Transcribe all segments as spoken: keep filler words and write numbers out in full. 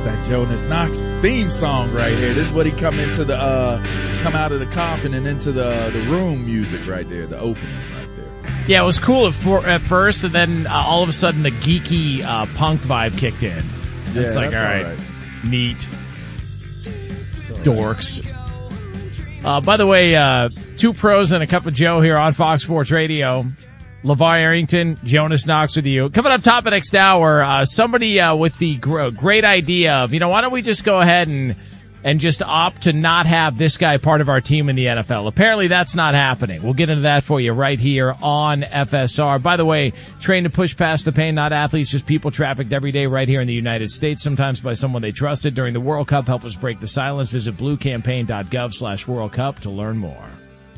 that Jonas Knox theme song right here. This is what he come into the uh, come out of the coffin and into the the room music right there, the opening right there. Yeah, it was cool at, for, at first, and then uh, all of a sudden the geeky uh, punk vibe kicked in. Yeah, it's like, that's all right, all right. neat, all right. dorks. Uh, by the way, uh, two pros and a cup of Joe here on Fox Sports Radio. LeVar Arrington, Jonas Knox with you. Coming up top of next hour, uh, somebody uh, with the gr- great idea of, you know, why don't we just go ahead and and just opt to not have this guy part of our team in the N F L. Apparently that's not happening. We'll get into that for you right here on F S R. By the way, trained to push past the pain, not athletes, just people trafficked every day right here in the United States, sometimes by someone they trusted during the World Cup. Help us break the silence. Visit bluecampaign.gov slash World Cup to learn more.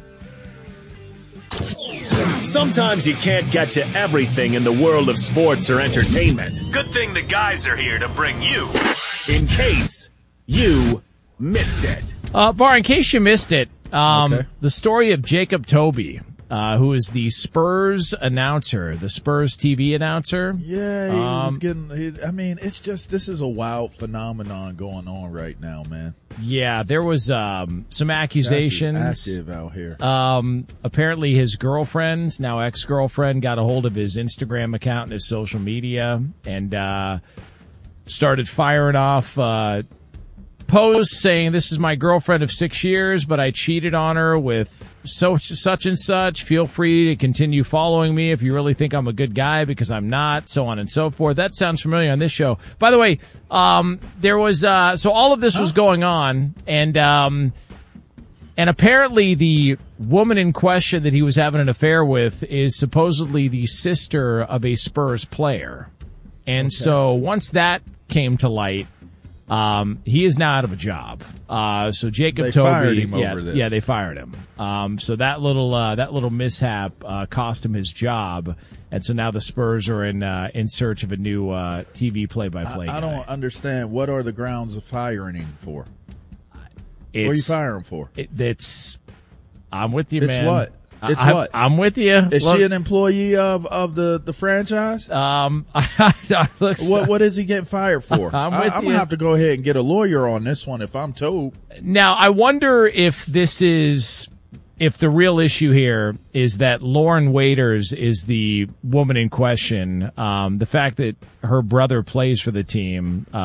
Sometimes you can't get to everything in the world of sports or entertainment. Good thing the guys are here to bring you. In case you missed it. Uh, Bar, in case you missed it, um, Okay. the story of Jacob Toby, uh, who is the Spurs announcer, the Spurs T V announcer. Yeah, he was Um, getting. He, I mean, it's just this is a wild phenomenon going on right now, man. Yeah, there was um, some Guys is accusations. active out here. Um, apparently his girlfriend, now ex-girlfriend, got a hold of his Instagram account and his social media and uh, started firing off uh, posts saying, this is my girlfriend of six years, but I cheated on her with so such and such. Feel free to continue following me if you really think I'm a good guy, because I'm not, so on and so forth. That sounds familiar on this show. By the way, um, there was, uh, so all of this was going on, and, um, and apparently the woman in question that he was having an affair with is supposedly the sister of a Spurs player. And so once that came to light, Um, he is now out of a job. Uh, so Jacob They Toby, fired him yeah, over this. yeah, they fired him. Um, so that little, uh, that little mishap, uh, cost him his job. And so now the Spurs are in, uh, in search of a new, uh, T V play-by-play I, I guy. don't understand. What are the grounds of firing him for? It's, What are you firing him for? It, it's, I'm with you, It's man. what? It's I, what? I'm with you. Is Look, she an employee of, of the, the franchise? um, I, I, look, What what is he getting fired for? I'm I, with I'm you. gonna have to go ahead and get a lawyer on this one if I'm told. Now, I wonder if this is, if the real issue here is that Lauren Waiters is the woman in question. Um, the fact that her brother plays for the team, uh,